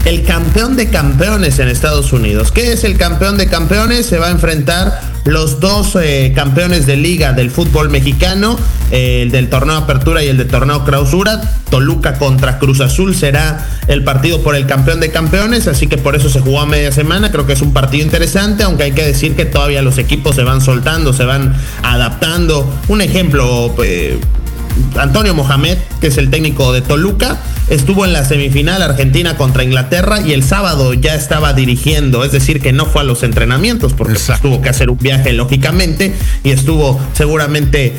el campeón de campeones en Estados Unidos. ¿Qué es el campeón de campeones? Se va a enfrentar los dos campeones de liga del fútbol mexicano, el del torneo Apertura y el del torneo Clausura. Toluca contra Cruz Azul será el partido por el campeón de campeones, así que por eso se jugó a media semana. Creo que es un partido interesante, aunque hay que decir que todavía los equipos se van soltando, se van adaptando. Un ejemplo, Antonio Mohamed, que es el técnico de Toluca, estuvo en la semifinal Argentina contra Inglaterra y el sábado ya estaba dirigiendo, es decir, que no fue a los entrenamientos porque pues, tuvo que hacer un viaje lógicamente y estuvo seguramente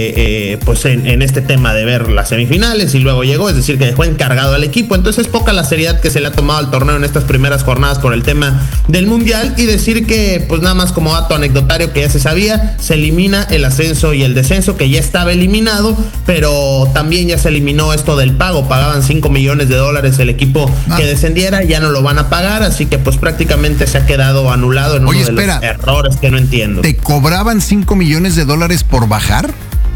pues en este tema de ver las semifinales y luego llegó, es decir, que dejó encargado al equipo. Entonces es poca la seriedad que se le ha tomado al torneo en estas primeras jornadas por el tema del Mundial, y decir que pues nada más como dato anecdotario que ya se sabía, se elimina el ascenso y el descenso, que ya estaba eliminado, pero también ya se eliminó esto del pago. Pagaban $5 millones el equipo que descendiera, ya no lo van a pagar, así que pues prácticamente se ha quedado anulado en uno de los errores que no entiendo. ¿Te cobraban $5 millones por bajar?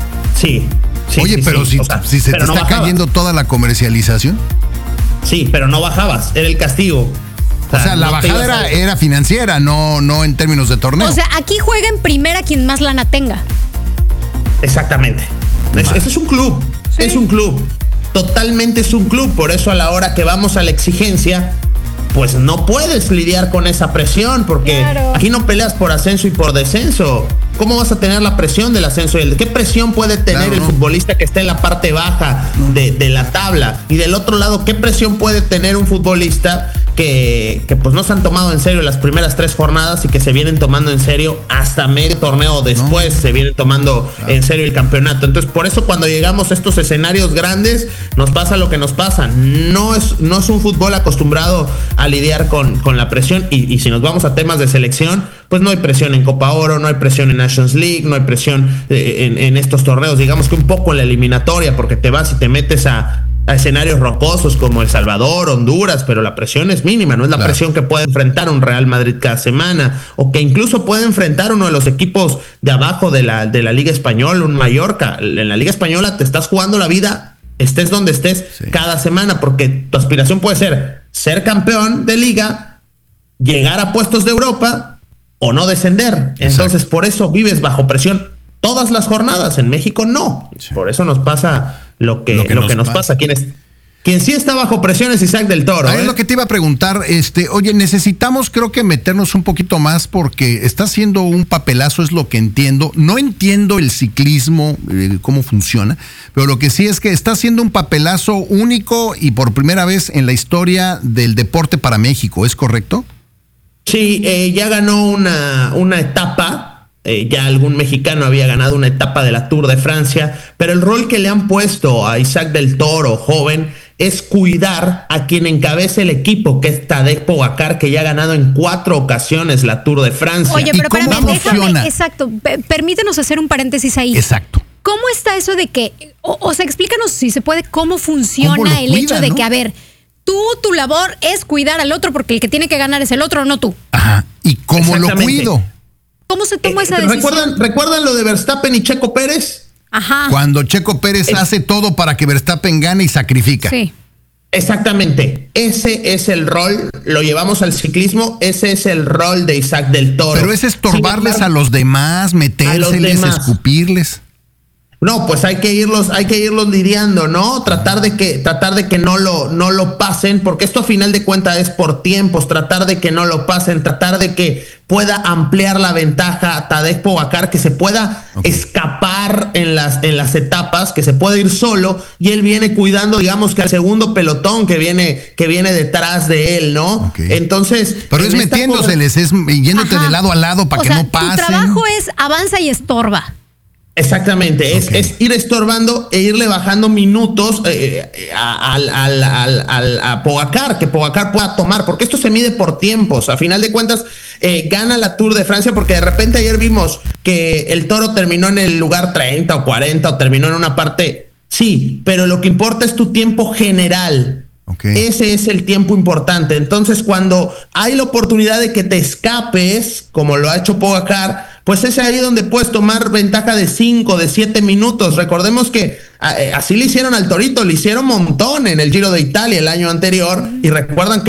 Sí. Oye, pero si se te está cayendo toda la comercialización. Sí, pero no bajabas, era el castigo. O sea, la bajada era financiera, no en términos de torneo. O sea, aquí juega en primera quien más lana tenga. Exactamente. Ese es un club, sí. Es un club, totalmente es un club. Por eso a la hora que vamos a la exigencia, pues no puedes lidiar con esa presión, porque aquí no peleas por ascenso y por descenso. ¿Cómo vas a tener la presión del ascenso? ¿Qué presión puede tener el futbolista que está en la parte baja de la tabla? Y del otro lado, ¿qué presión puede tener un futbolista que pues no se han tomado en serio las primeras 3 jornadas y que se vienen tomando en serio hasta medio torneo después, se vienen tomando en serio el campeonato? Entonces, por eso cuando llegamos a estos escenarios grandes, nos pasa lo que nos pasa. No es un fútbol acostumbrado a lidiar con la presión, y si nos vamos a temas de selección, pues no hay presión en Copa Oro, no hay presión en Nations League, no hay presión en estos torneos, digamos que un poco en la eliminatoria, porque te vas y te metes a escenarios rocosos como El Salvador, Honduras, pero la presión es mínima, no es la presión que puede enfrentar un Real Madrid cada semana, o que incluso puede enfrentar uno de los equipos de abajo de la Liga Española, un Mallorca. En la Liga Española te estás jugando la vida, estés donde estés, cada semana, porque tu aspiración puede ser campeón de liga, llegar a puestos de Europa o no descender. Entonces, por eso vives bajo presión todas las jornadas. En México no. Por eso nos pasa lo que nos pasa. Quien sí está bajo presión es Isaac del Toro. Es lo que te iba a preguntar. Oye, necesitamos creo que meternos un poquito más, porque está haciendo un papelazo, es lo que entiendo. No entiendo el ciclismo, cómo funciona, pero lo que sí es que está haciendo un papelazo único y por primera vez en la historia del deporte para México. ¿Es correcto? Sí, ya ganó una etapa. Ya algún mexicano había ganado una etapa de la Tour de Francia, pero el rol que le han puesto a Isaac del Toro, joven, es cuidar a quien encabece el equipo, que es Tadej Pogacar, que ya ha ganado en 4 ocasiones la Tour de Francia. Oye, pero permítenos hacer un paréntesis ahí. Exacto. ¿Cómo está eso de que, o sea, explícanos si se puede, cómo funciona el hecho de que, a ver, tu labor es cuidar al otro porque el que tiene que ganar es el otro, no tú? Ajá. ¿Y cómo lo cuido? ¿Cómo se tomó esa decisión? ¿Recuerdan lo de Verstappen y Checo Pérez? Ajá. Cuando Checo Pérez hace todo para que Verstappen gane y sacrifica. Sí. Exactamente. Ese es el rol, lo llevamos al ciclismo, ese es el rol de Isaac del Toro. Pero es estorbarles a los demás, metérseles, escupirles. No, pues hay que irlos lidiando, ¿no? Tratar de que no lo pasen, porque esto a final de cuentas es por tiempos, tratar de que no lo pasen, tratar de que pueda ampliar la ventaja a Tadej Pogacar, que se pueda escapar en las etapas, que se pueda ir solo, y él viene cuidando, digamos, que al segundo pelotón que viene detrás de él, ¿no? Entonces, pero es metiéndoseles, es yéndote de lado a lado para que no pasen. Tu trabajo es avanza y estorba. Exactamente, es ir estorbando e irle bajando minutos a Pogacar, que Pogacar pueda tomar, porque esto se mide por tiempos. A final de cuentas, gana la Tour de Francia, porque de repente ayer vimos que el Toro terminó en el lugar 30 o 40 o terminó en una parte, sí, pero lo que importa es tu tiempo general. Ese es el tiempo importante. Entonces, cuando hay la oportunidad de que te escapes, como lo ha hecho Pogacar, pues es ahí donde puedes tomar ventaja de 5, de 7 minutos. Recordemos que así le hicieron al Torito, le hicieron montón en el Giro de Italia el año anterior, y recuerdan que